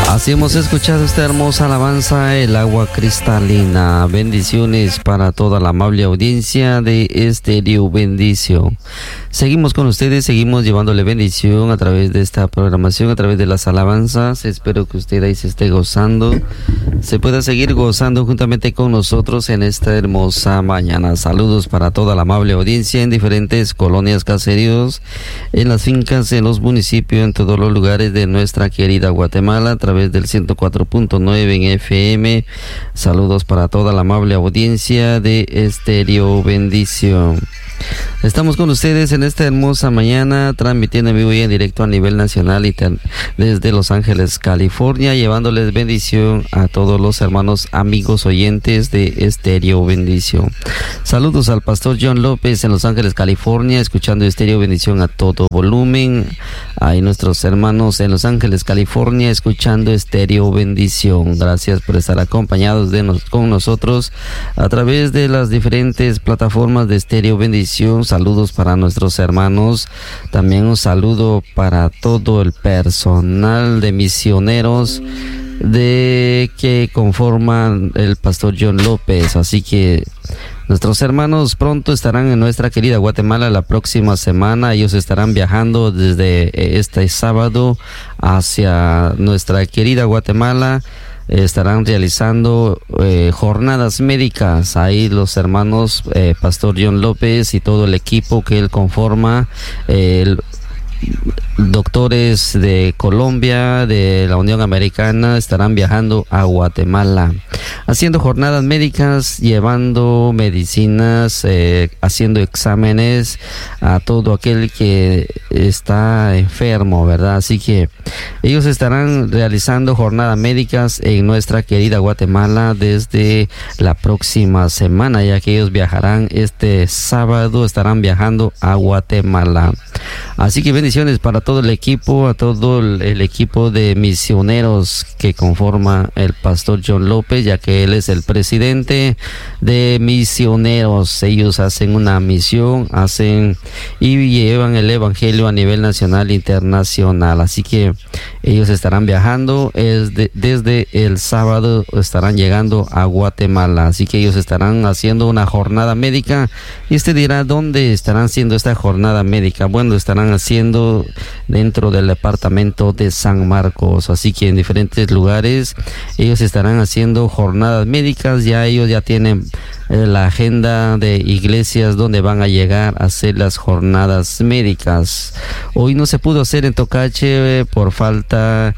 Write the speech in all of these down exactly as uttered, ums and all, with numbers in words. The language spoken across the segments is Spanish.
Así hemos escuchado esta hermosa alabanza, el agua cristalina. Bendiciones para toda la amable audiencia de Estéreo Bendición. Seguimos con ustedes, seguimos llevándole bendición a través de esta programación, a través de las alabanzas. Espero que usted ahí se esté gozando, se pueda seguir gozando juntamente con nosotros en esta hermosa mañana. Saludos para toda la amable audiencia en diferentes colonias, caseríos, en las fincas, en los municipios, en todos los lugares de nuestra querida Guatemala, a través del ciento cuatro punto nueve en F M. Saludos para toda la amable audiencia de Estéreo Bendición. Estamos con ustedes en esta hermosa mañana, transmitiendo en vivo y en directo a nivel nacional y desde Los Ángeles, California, llevándoles bendición a todos los hermanos, amigos, oyentes de Estéreo Bendición. Saludos al pastor John López en Los Ángeles, California, escuchando Estéreo Bendición a todo volumen. Hay nuestros hermanos en Los Ángeles, California, escuchando Estéreo Bendición. Gracias por estar acompañados de nos, con nosotros a través de las diferentes plataformas de Estéreo Bendición. Saludos para nuestros hermanos. También un saludo para todo el personal de misioneros de que conforman el pastor John López. Así que nuestros hermanos pronto estarán en nuestra querida Guatemala la próxima semana. Ellos estarán viajando desde este sábado hacia nuestra querida Guatemala. Estarán realizando eh, jornadas médicas. Ahí los hermanos eh, Pastor John López y todo el equipo que él conforma, eh, el, doctores de Colombia, de la Unión Americana, estarán viajando a Guatemala, haciendo jornadas médicas, llevando medicinas, eh, haciendo exámenes a todo aquel que está enfermo, ¿verdad? Así que ellos estarán realizando jornadas médicas en nuestra querida Guatemala desde la próxima semana, ya que ellos viajarán este sábado, estarán viajando a Guatemala. Así que bendiciones para todo el equipo, a todo el, el equipo de misioneros que conforma el pastor John López, ya que él es el presidente de misioneros. Ellos hacen una misión, hacen y llevan el evangelio a nivel nacional e internacional. Así que ellos estarán viajando es de, desde el sábado, estarán llegando a Guatemala. Así que ellos estarán haciendo una jornada médica. Y usted dirá, ¿dónde estarán haciendo esta jornada médica? Bueno, estarán haciendo dentro del departamento de San Marcos. Así que en diferentes lugares ellos estarán haciendo jornadas médicas. Ya ellos ya tienen eh, la agenda de iglesias donde van a llegar a hacer las jornadas médicas. Hoy no se pudo hacer en Tocache eh, por falta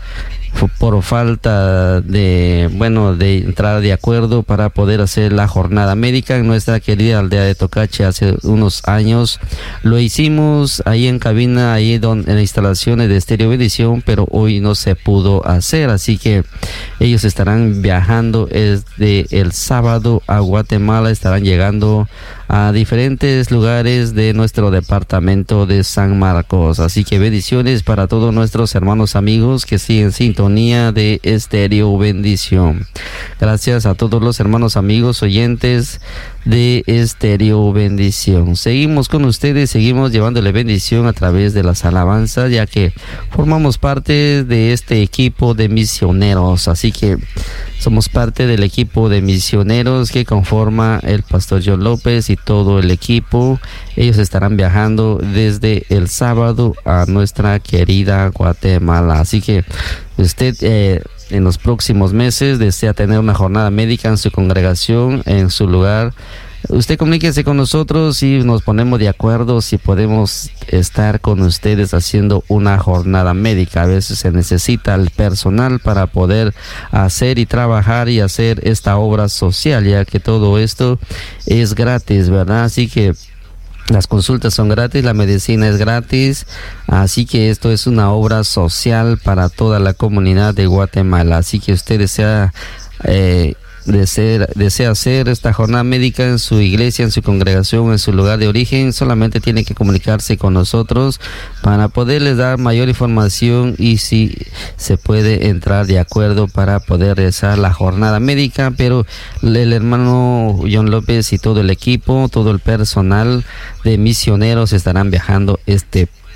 por falta de, bueno, de entrar de acuerdo para poder hacer la jornada médica en nuestra querida aldea de Tocache. Hace unos años lo hicimos ahí en cabina, ahí donde, en las instalaciones de Estéreo Bendición, pero hoy no se pudo hacer. Así que ellos estarán viajando desde el sábado a Guatemala, estarán llegando a diferentes lugares de nuestro departamento de San Marcos. Así que bendiciones para todos nuestros hermanos amigos que siguen sintonía de Estéreo Bendición. Gracias a todos los hermanos amigos oyentes de Estéreo Bendición. Seguimos con ustedes, seguimos llevándole bendición a través de las alabanzas, ya que formamos parte de este equipo de misioneros. Así que somos parte del equipo de misioneros que conforma el pastor John López y todo el equipo. Ellos estarán viajando desde el sábado a nuestra querida Guatemala. Así que usted eh, en los próximos meses desea tener una jornada médica en su congregación, en su lugar, usted comuníquese con nosotros y nos ponemos de acuerdo si podemos estar con ustedes haciendo una jornada médica. A veces se necesita el personal para poder hacer y trabajar y hacer esta obra social, ya que todo esto es gratis, ¿verdad? Así que las consultas son gratis, la medicina es gratis, así que esto es una obra social para toda la comunidad de Guatemala. Así que usted desea eh, desea, desea hacer esta jornada médica en su iglesia, en su congregación, en su lugar de origen, solamente tiene que comunicarse con nosotros para poderles dar mayor información y si se puede entrar de acuerdo para poder realizar la jornada médica. Pero el hermano John López y todo el equipo, todo el personal de misioneros estarán viajando este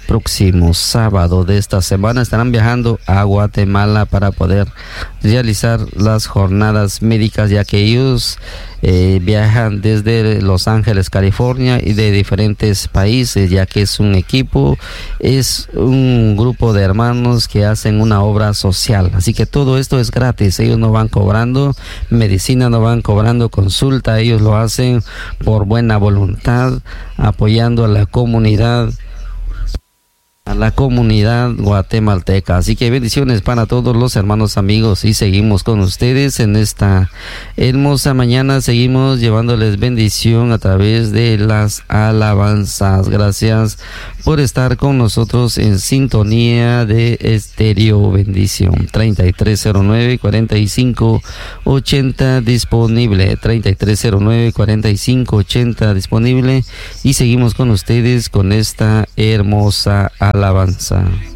próximo sábado de esta semana estarán viajando a Guatemala para poder realizar las jornadas médicas, ya que ellos eh, viajan desde Los Ángeles, California, y de diferentes países, ya que es un equipo, es un grupo de hermanos que hacen una obra social. Así que todo esto es gratis, ellos no van cobrando medicina, no van cobrando consulta, ellos lo hacen por buena voluntad, apoyando a la comunidad, a la comunidad guatemalteca. Así que bendiciones para todos los hermanos amigos, y seguimos con ustedes en esta hermosa mañana. Seguimos llevándoles bendición a través de las alabanzas. Gracias por estar con nosotros en sintonía de Estéreo Bendición. treinta y tres cero nueve, cuarenta y cinco ochenta disponible, treinta y tres cero nueve, cuarenta y cinco ochenta disponible, y seguimos con ustedes con esta hermosa alabanza.